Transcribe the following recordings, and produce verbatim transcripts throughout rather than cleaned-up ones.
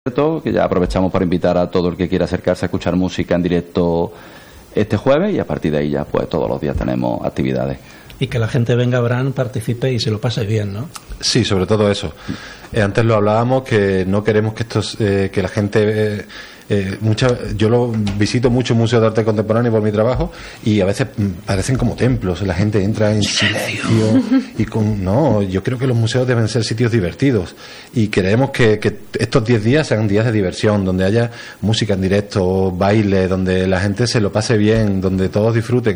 que ya aprovechamos para invitar a todo el que quiera acercarse a escuchar música en directo este jueves, y a partir de ahí ya pues todos los días tenemos actividades. Y que la gente venga a Bran, participe y se lo pase bien, ¿no? Sí, sobre todo eso. Eh, antes lo hablábamos, que no queremos que estos, eh, que la gente... Eh, eh, mucha, yo lo visito muchos museos de arte contemporáneo por mi trabajo y a veces mm, parecen como templos. La gente entra en silencio y con... No, yo creo que los museos deben ser sitios divertidos y queremos que, que estos diez días sean días de diversión, donde haya música en directo, baile, donde la gente se lo pase bien, donde todos disfruten.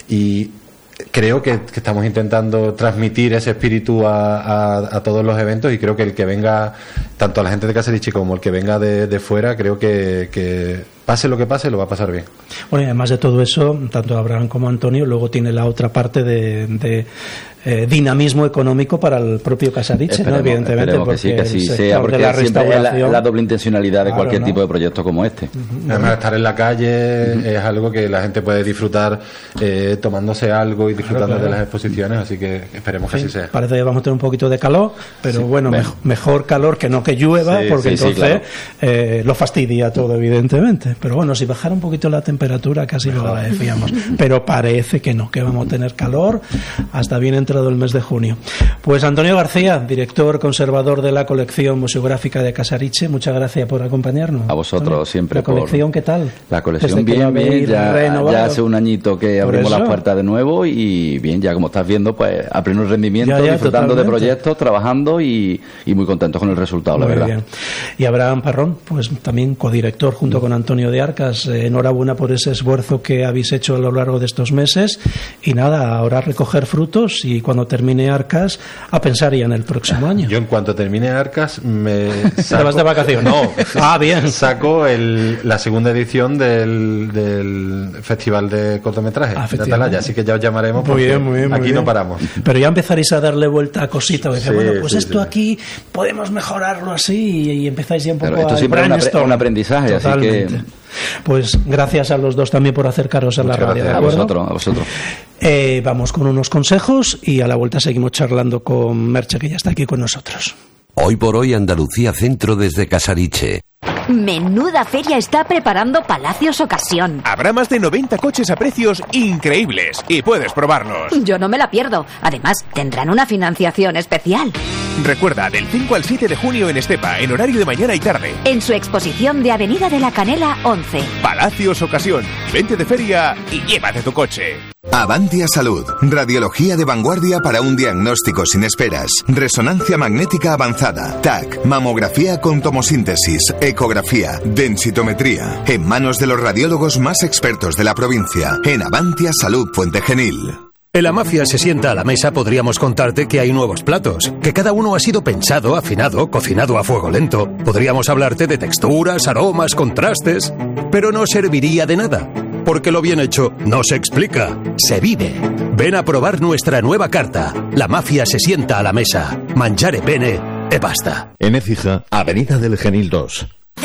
Y creo que, que estamos intentando transmitir ese espíritu a, a, a todos los eventos, y creo que el que venga, tanto a la gente de Casariche como el que venga de, de fuera, creo que, que pase lo que pase, lo va a pasar bien. Bueno, y además de todo eso, tanto Abraham como Antonio luego tiene la otra parte de, de eh, dinamismo económico para el propio Casariche, ¿no? Evidentemente, porque que sí, que sí sea, porque la siempre es la, la doble intencionalidad de claro, cualquier ¿no? tipo de proyecto como este. Uh-huh. Además, estar en la calle uh-huh. es algo que la gente puede disfrutar eh, tomándose algo y disfrutando claro, claro. de las exposiciones, así que esperemos que sí, así sea. Parece que vamos a tener un poquito de calor, pero sí, bueno, me, mejor calor que no que llueva, sí, porque sí, entonces sí, claro. eh, lo fastidia todo, evidentemente. Pero bueno, si bajara un poquito la temperatura, casi mejor. Lo agradeceríamos. Pero parece que no, que vamos a tener calor hasta bien entrado el mes de junio. Pues Antonio García, director conservador de la colección museográfica de Casariche, muchas gracias por acompañarnos. A vosotros, Antonio, siempre. ¿La colección por... qué tal? La colección bien, bien, ya, ya hace un añito que abrimos las puertas de nuevo y bien, ya como estás viendo, pues a pleno rendimiento, ya, ya, disfrutando totalmente. De proyectos, trabajando y, y muy contentos con el resultado, muy la verdad. Bien. Y Abraham Parrón, pues también codirector junto con Antonio de Arcas, eh, enhorabuena por ese esfuerzo que habéis hecho a lo largo de estos meses, y nada, ahora a recoger frutos y cuando termine Arcas a pensar ya en el próximo año. Yo en cuanto termine Arcas me saco... ¿Te vas de vacaciones? No. Ah, bien. Saco el, la segunda edición del, del Festival de Cortometraje ah, de Atalaya, así que ya os llamaremos porque muy bien, muy bien, muy aquí bien. No paramos. Pero ya empezaréis a darle vuelta a cositas, sí, bueno, pues sí, esto sí. aquí podemos mejorarlo así, y, y empezáis ya un poco Pero esto a siempre es un aprendizaje, totalmente. Así que... Pues gracias a los dos también por acercaros a la radio. A vosotros, a vosotros. Eh, vamos con unos consejos y a la vuelta seguimos charlando con Merche, que ya está aquí con nosotros. Hoy por hoy Andalucía Centro desde Casariche. Menuda feria está preparando Palacios Ocasión. Habrá más de noventa coches a precios increíbles y puedes probarlos. Yo no me la pierdo. Además, tendrán una financiación especial. Recuerda, del cinco al siete de junio en Estepa, en horario de mañana y tarde. En su exposición de Avenida de la Canela once. Palacios Ocasión. Vente de feria y llévate tu coche. Avantia Salud. Radiología de vanguardia para un diagnóstico sin esperas. Resonancia magnética avanzada. T A C. Mamografía con tomosíntesis. Ecografía. Densitometría. En manos de los radiólogos más expertos de la provincia. En Avantia Salud Puente Genil. En la Mafia se sienta a la mesa podríamos contarte que hay nuevos platos, que cada uno ha sido pensado, afinado, cocinado a fuego lento. Podríamos hablarte de texturas, aromas, contrastes, pero no serviría de nada, porque lo bien hecho no se explica, se vive. Ven a probar nuestra nueva carta. La Mafia se sienta a la mesa. Mangiare bene e basta. En Écija, Avenida del Genil dos.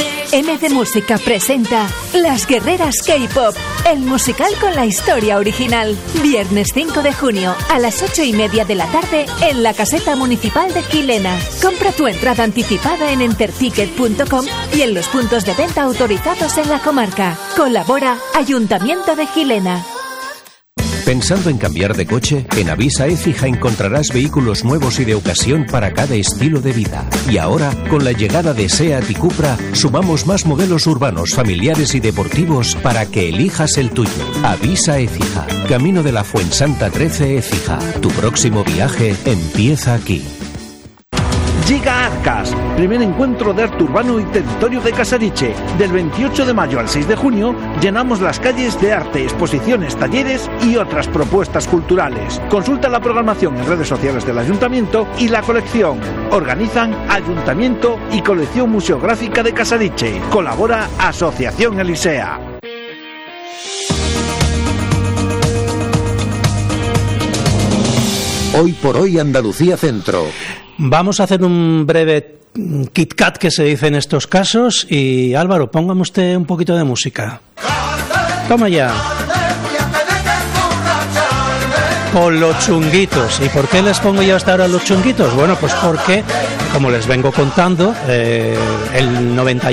M D Música presenta Las Guerreras K-Pop, el musical con la historia original. Viernes cinco de junio a las ocho y media de la tarde en la Caseta Municipal de Gilena. Compra tu entrada anticipada en enterticket punto com y en los puntos de venta autorizados en la comarca. Colabora Ayuntamiento de Gilena. ¿Pensando en cambiar de coche? En Avisa Écija encontrarás vehículos nuevos y de ocasión para cada estilo de vida. Y ahora, con la llegada de SEAT y Cupra, sumamos más modelos urbanos, familiares y deportivos para que elijas el tuyo. Avisa Écija, Camino de la Fuensanta trece Écija. Tu próximo viaje empieza aquí. Llega Arcas, primer encuentro de arte urbano y territorio de Casariche. Del veintiocho de mayo al seis de junio llenamos las calles de arte, exposiciones, talleres y otras propuestas culturales. Consulta la programación en redes sociales del Ayuntamiento y la colección. Organizan Ayuntamiento y Colección Museográfica de Casariche. Colabora Asociación Elisea. Hoy por hoy Andalucía Centro. Vamos a hacer un breve Kit Kat que se dice en estos casos y Álvaro, póngame usted un poquito de música. Toma ya. con los chunguitos. ¿Y por qué les pongo yo hasta ahora los chunguitos? Bueno, pues porque, como les vengo contando, eh, el noventa